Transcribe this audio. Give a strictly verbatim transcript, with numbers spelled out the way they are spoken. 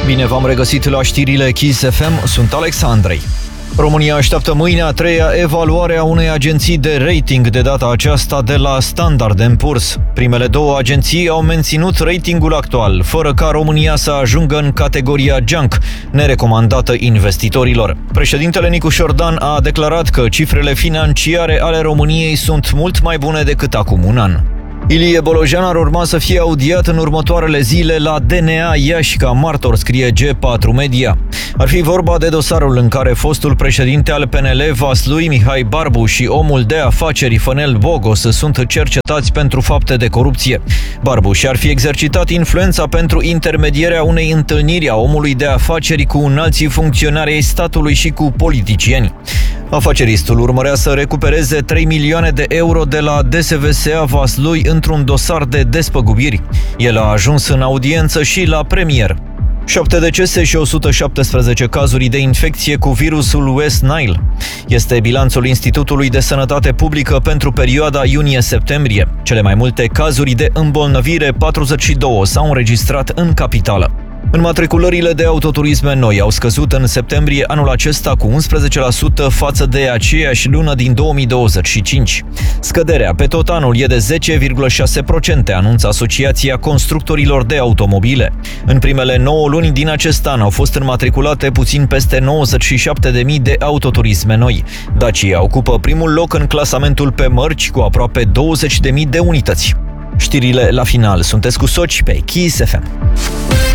Bine v-am regăsit la știrile Kiss F M, sunt Alex Andrei. România așteaptă mâine a treia evaluare a unei agenții de rating, de data aceasta de la Standard and Poor's. Primele două agenții au menținut ratingul actual, fără ca România să ajungă în categoria junk, nerecomandată investitorilor. Președintele Nicu Șordan a declarat că cifrele financiare ale României sunt mult mai bune decât acum un an. Ilie Bolojan ar urma să fie audiat în următoarele zile la D N A Iași ca martor, scrie G patru Media. Ar fi vorba de dosarul în care fostul președinte al P N L, Vaslui Mihai Barbu, și omul de afaceri Fănel Bogos sunt cercetați pentru fapte de corupție. Barbu și-ar fi exercitat influența pentru intermedierea unei întâlniri a omului de afaceri cu înalții funcționari ai statului și cu politicieni. Afaceristul urmărea să recupereze trei milioane de euro de la D S V S A Vaslui într-un dosar de despăgubiri. El a ajuns în audiență și la premier. șapte decese și o sută șaptesprezece cazuri de infecție cu virusul West Nile. Este bilanțul Institutului de Sănătate Publică pentru perioada iunie-septembrie. Cele mai multe cazuri de îmbolnăvire, patruzeci și două, s-au înregistrat în capitală. Înmatriculările de autoturisme noi au scăzut în septembrie anul acesta cu unsprezece la sută față de aceeași lună din două mii douăzeci și cinci. Scăderea pe tot anul e de zece virgulă șase la sută, anunță Asociația Constructorilor de Automobile. În primele nouă luni din acest an au fost înmatriculate puțin peste nouăzeci și șapte de mii de autoturisme noi. Dacia ocupă primul loc în clasamentul pe mărci cu aproape douăzeci de mii de unități. Știrile la final. Sunteți cu Soci pe Kiss F M.